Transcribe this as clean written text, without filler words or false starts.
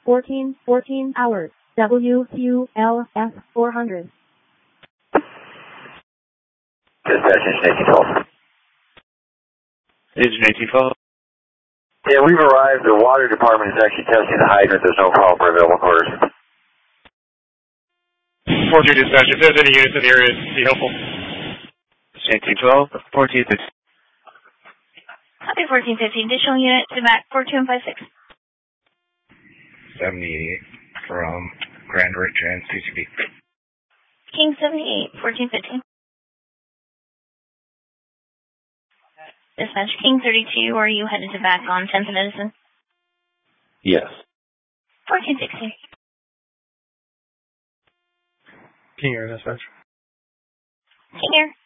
14 hours. WQLF 400. Dispatch Engine 1812. Engine 1812. Yeah, we've arrived. The water department is actually testing the hydrant. There's no call for available quarters. 42 dispatch, if there's any units in the area, it'd be helpful. 1812, 1415. Copy 1415, additional unit to MAC 4256. 78 from Grand Ridge and CCB. King 78, 1415. Dispatch, King 32, are you headed to back on 10th and Edison? Yes. 1416. King Air dispatch. King Air,